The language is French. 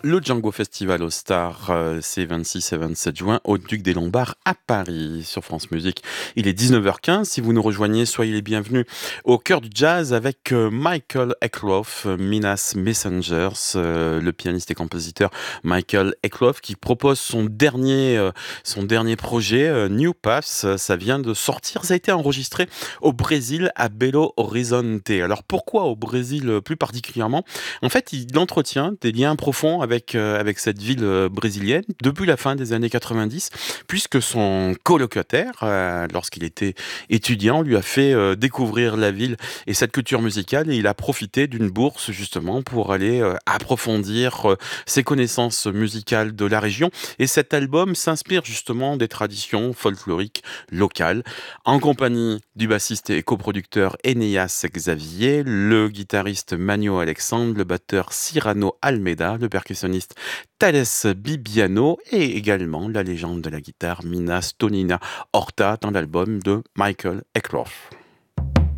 Le Django Festival au Star, c'est 26 et 27 juin au Duc des Lombards à Paris sur France Musique. Il est 19h15. Si vous nous rejoignez, soyez les bienvenus au cœur du jazz avec Michael Eklof, Minas Messengers, le pianiste et compositeur Michael Eklof qui propose son dernier projet, New Paths. Ça vient de sortir. Ça a été enregistré au Brésil à Belo Horizonte. Alors pourquoi au Brésil plus particulièrement? En fait, il entretient des liens profonds avec cette ville brésilienne depuis la fin des années 90, puisque son colocataire, lorsqu'il était étudiant, lui a fait découvrir la ville et cette culture musicale, et il a profité d'une bourse justement pour aller approfondir ses connaissances musicales de la région. Et cet album s'inspire justement des traditions folkloriques locales, en compagnie du bassiste et coproducteur Enéas Xavier, le guitariste Magno Alexandre, le batteur Cyrano Almeida, le percussionniste Thales Bibiano et également la légende de la guitare Minas Tonina Horta dans l'album de Michael Eklof.